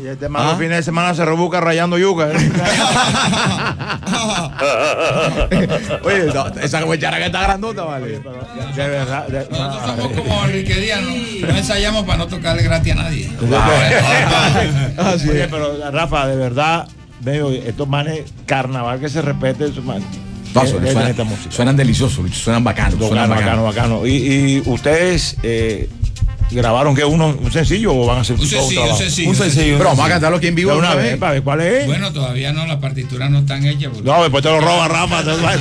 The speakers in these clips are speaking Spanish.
Y este malo el fin de semana se rebusca rayando yuca. Oye, esa cuchara que está grandota, vale. De verdad. Nosotros somos como riquerianos, no ensayamos para no tocarle gratis a nadie. Oye, pero Rafa, de verdad, veo estos manes, carnaval que se respete, estos manes. No, suenan deliciosos, suenan bacanos. Suenan bacano. Y ustedes grabaron que un sencillo o van a hacer un sencillo. Pero vamos a cantarlo aquí en vivo una vez para ver cuál es. Bueno, todavía no, las partituras no están hechas. No, después te lo roba Rafa.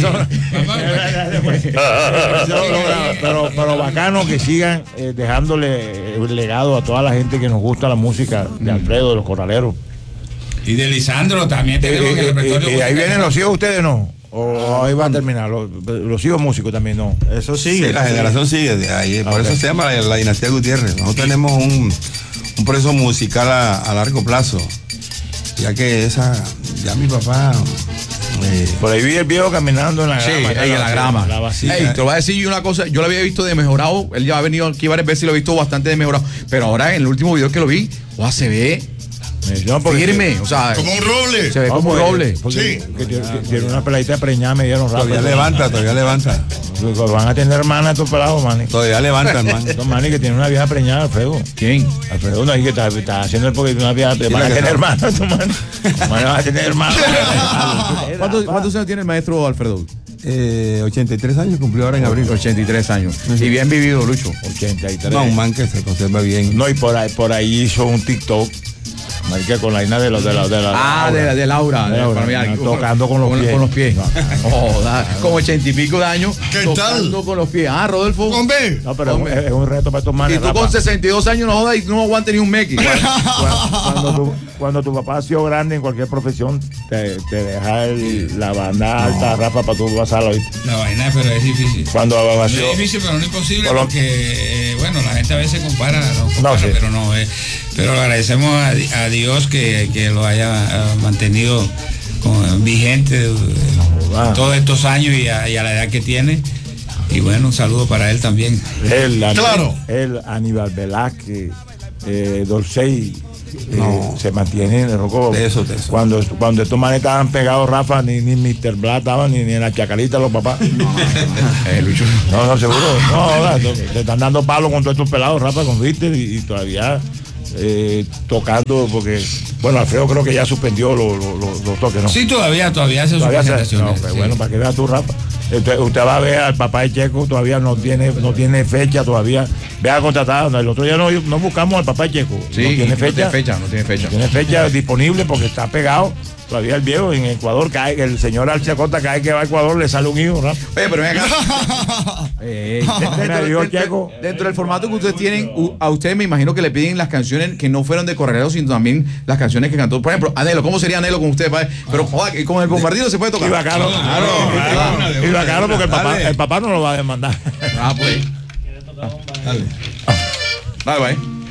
Pero bacano que sigan dejándole el legado a toda la gente que nos gusta la música de Alfredo, de los Corraleros. Y de Lisandro también tenemos en el repertorio. Y ahí vienen los hijos ustedes, ¿no? O ahí van a terminar, los hijos músicos también, ¿no? Eso sigue, la generación sigue de ahí, por eso se llama la dinastía Gutiérrez. Nosotros tenemos un proceso musical a largo plazo, ya que ya mi papá... por ahí vi el viejo caminando en la grama. Sí, en la grama. Te voy a decir una cosa, yo lo había visto de mejorado, él ya ha venido aquí varias veces y lo he visto bastante de mejorado, pero ahora en el último video que lo vi, se ve... firme, o sea, como un roble. Se ve como un roble. Sí. Tiene una peladita preñada, me dieron rápido. Todavía levanta. Van a tener hermana estos pelados, man. Todavía levantan, man. Estos manes que tienen una vieja preñada, Alfredo. ¿Quién? Alfredo, no es que está haciendo el porque una vieja. Van a tener hermana, estos manes. Van a tener hermana. ¿Cuántos años tiene el maestro Alfredo? 83 años cumplió ahora en abril. 83 años. Y bien vivido, Lucho. 83. No, un man que se conserva bien. No, y por ahí hizo un TikTok. Marica, con la Ina de Laura. Tocando con los pies. Como 80 y pico de años. ¿Qué tocando tal? con los pies. Rodolfo. Hombre. No, pero es un reto para estos manes. Y tú con 62 años no jodas y no aguantes ni un mequi. Cuando tu papá ha sido grande en cualquier profesión, te deja la banda alta, Rafa, para tú pasarlo. La vaina, pero es difícil. No es difícil, pero no imposible, porque, bueno, la gente a veces compara, pero no. Pero agradecemos a Dios que lo haya mantenido vigente todos estos años y a la edad que tiene. Y bueno, un saludo para él también. Él, Aníbal Velázquez, Dorsey. Se mantiene en el roco. Eso. Cuando estos manes estaban pegados, Rafa, ni Mr. Black estaban, ni en la chacarita los papás. No, seguro. Te están dando palos con todos estos pelados, Rafa, con Richter y todavía tocando, porque, bueno, Alfredo creo que ya suspendió los toques, ¿no? Sí, todavía se no, pero bueno, para que veas tú, Rafa. Usted va a ver al papá de Checo, todavía no tiene fecha todavía. Vea contratado. El otro día no buscamos al papá de Checo. Sí, no tiene fecha. No tiene fecha. Tiene fecha disponible porque está pegado. Todavía el viejo en Ecuador cae, el señor Alchacota cae que va a Ecuador, le sale un hijo, ¿no? Oye, pero ven acá. Dentro del formato que ustedes tienen, a ustedes me imagino que le piden las canciones que no fueron de Corraleros, sino también las canciones que cantó. Por ejemplo, Anhelo, ¿cómo sería Anhelo con ustedes? Pero joder, con el bombardino se puede tocar. Y bacano. Y bacano porque el papá no lo va a demandar. Pues. Dale, bye.